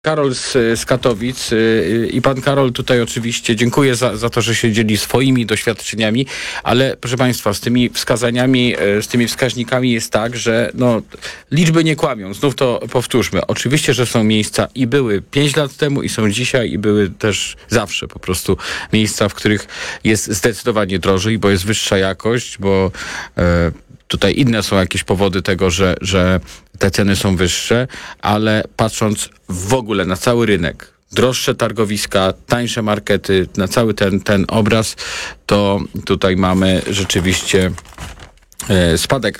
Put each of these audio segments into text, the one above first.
Karol z Katowic i pan Karol tutaj oczywiście dziękuję za to, że się dzieli swoimi doświadczeniami, ale proszę państwa, z tymi wskazaniami, z tymi wskaźnikami jest tak, że liczby nie kłamią. Znów to powtórzmy. Oczywiście, że są miejsca i były 5 lat temu i są dzisiaj i były też zawsze po prostu miejsca, w których jest zdecydowanie drożej, bo jest wyższa jakość, bo tutaj inne są jakieś powody tego, że te ceny są wyższe, ale patrząc w ogóle na cały rynek, droższe targowiska, tańsze markety, na cały ten obraz, to tutaj mamy rzeczywiście spadek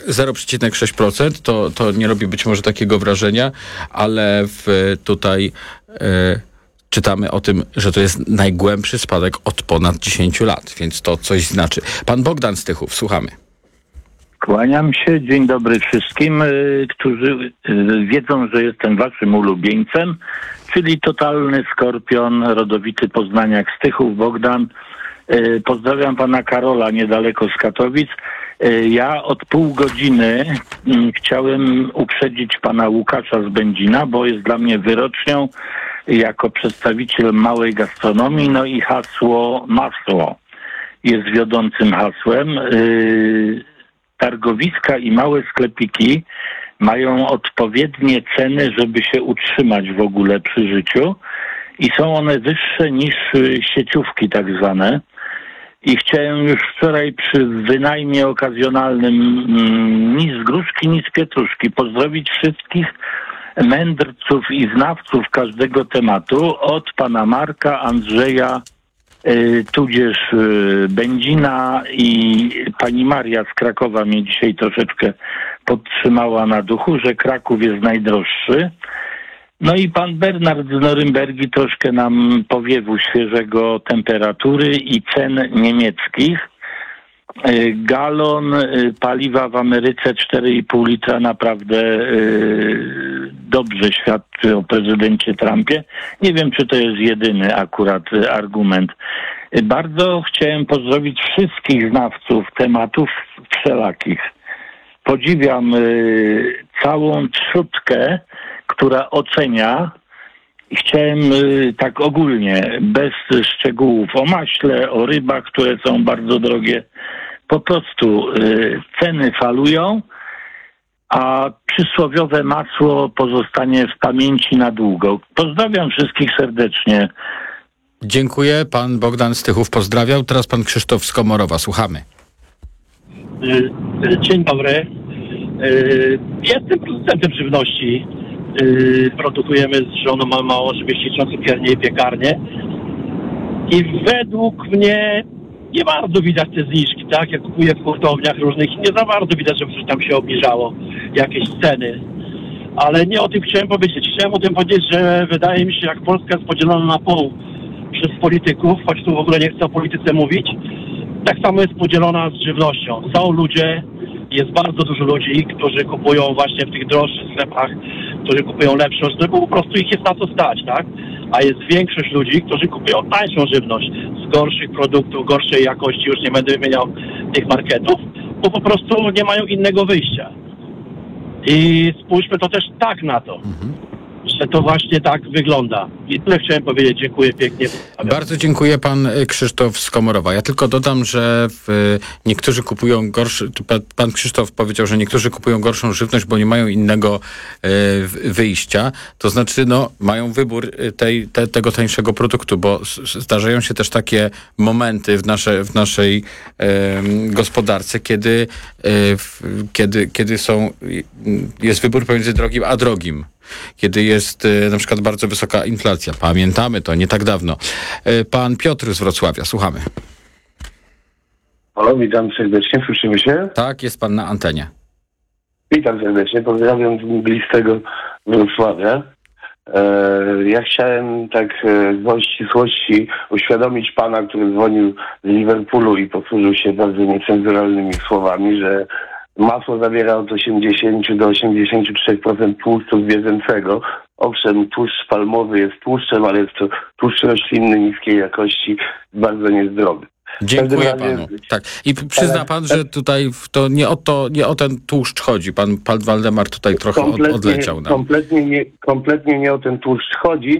0,6%. To nie robi być może takiego wrażenia, ale tutaj czytamy o tym, że to jest najgłębszy spadek od ponad 10 lat, więc to coś znaczy. Pan Bogdan z Tychów, słuchamy. Kłaniam się. Dzień dobry wszystkim, którzy wiedzą, że jestem waszym ulubieńcem, czyli totalny skorpion, rodowity poznaniak z Tychów, Bogdan. Pozdrawiam pana Karola niedaleko z Katowic. Ja od pół godziny chciałem uprzedzić pana Łukasza z Będzina, bo jest dla mnie wyrocznią jako przedstawiciel małej gastronomii, no i hasło masło jest wiodącym hasłem. Targowiska i małe sklepiki mają odpowiednie ceny, żeby się utrzymać w ogóle przy życiu i są one wyższe niż sieciówki tak zwane. I chciałem już wczoraj przy wynajmie okazjonalnym ni z gruszki, ni z pietruszki pozdrowić wszystkich mędrców i znawców każdego tematu, od pana Marka, Andrzeja, tudzież Będzina, i pani Maria z Krakowa mnie dzisiaj troszeczkę podtrzymała na duchu, że Kraków jest najdroższy. No i pan Bernard z Norymbergi troszkę nam powiewu świeżego temperatury i cen niemieckich. Galon paliwa w Ameryce 4,5 litra naprawdę dobrze świadczy o prezydencie Trumpie. Nie wiem, czy to jest jedyny akurat argument. Bardzo chciałem pozdrowić wszystkich znawców tematów wszelakich. Podziwiam całą trzutkę, która ocenia. Chciałem tak ogólnie, bez szczegółów, o maśle, o rybach, które są bardzo drogie. Po prostu ceny falują, a przysłowiowe masło pozostanie w pamięci na długo. Pozdrawiam wszystkich serdecznie. Dziękuję. Pan Bogdan z Tychów pozdrawiał. Teraz pan Krzysztof z Komorowa. Słuchamy. Dzień dobry. Jestem producentem żywności. Produkujemy z żoną mało rzemieślniczą cukiernię i piekarnię. I według mnie nie bardzo widać te zniżki, tak? Jak kupuję w hurtowniach różnych, nie za bardzo widać, żeby coś tam się obniżało, jakieś ceny. Ale nie o tym chciałem powiedzieć. Chciałem o tym powiedzieć, że wydaje mi się, jak Polska jest podzielona na pół przez polityków, choć tu w ogóle nie chcę o polityce mówić, tak samo jest podzielona z żywnością. Są ludzie, jest bardzo dużo ludzi, którzy kupują właśnie w tych droższych sklepach, którzy kupują lepszą żywność, bo po prostu ich jest na co stać, tak? A jest większość ludzi, którzy kupują tańszą żywność z gorszych produktów, gorszej jakości, już nie będę wymieniał tych marketów, bo po prostu nie mają innego wyjścia. I spójrzmy to też tak na to, że to właśnie tak wygląda. I tyle chciałem powiedzieć. Dziękuję pięknie. Bardzo dziękuję, pan Krzysztof z Komorowa. Ja tylko dodam, że niektórzy kupują pan Krzysztof powiedział, że niektórzy kupują gorszą żywność, bo nie mają innego wyjścia. To znaczy, mają wybór tego tańszego produktu, bo zdarzają się też takie momenty w naszej gospodarce, kiedy jest wybór pomiędzy drogim a drogim. Kiedy jest na przykład bardzo wysoka inflacja. Pamiętamy to nie tak dawno. Pan Piotr z Wrocławia, słuchamy. Halo, witam serdecznie, słyszymy się? Tak, jest pan na antenie. Witam serdecznie, pozdrawiam z mglistego Wrocławia. Ja chciałem tak w ścisłości uświadomić pana, który dzwonił z Liverpoolu i posłużył się bardzo niecenzuralnymi słowami, że masło zawiera od 80 do 83% tłuszczu zwierzęcego. Owszem, tłuszcz palmowy jest tłuszczem, ale jest to tłuszcz roślinny niskiej jakości, bardzo niezdrowy. Dziękuję każdym razie- panu. Tak. I przyzna pan, że tutaj nie o ten tłuszcz chodzi. Pan Waldemar tutaj trochę odleciał nam. Kompletnie nie o ten tłuszcz chodzi.